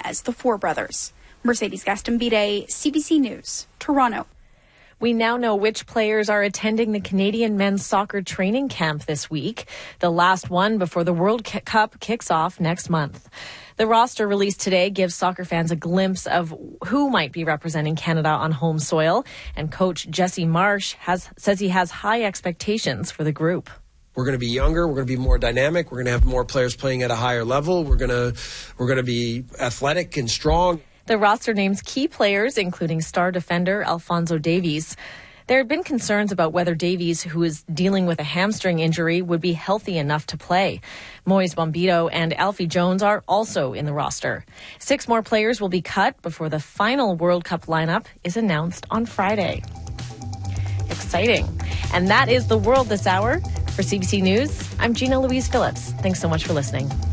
as the Four Brothers. Mercedes Gastambide, CBC News, Toronto. We now know which players are attending the Canadian men's soccer training camp this week, the last one before the World Cup kicks off next month. The roster released today gives soccer fans a glimpse of who might be representing Canada on home soil, and coach Jesse Marsh says he has high expectations for the group. We're going to be younger. We're going to be more dynamic. We're going to have more players playing at a higher level. We're going to be athletic and strong. The roster names key players, including star defender Alphonso Davies. There had been concerns about whether Davies, who is dealing with a hamstring injury, would be healthy enough to play. Moise Bombito and Alfie Jones are also in the roster. 6 more players will be cut before the final World Cup lineup is announced on Friday. Exciting. And that is the world this hour. For CBC News, I'm Gina Louise Phillips. Thanks so much for listening.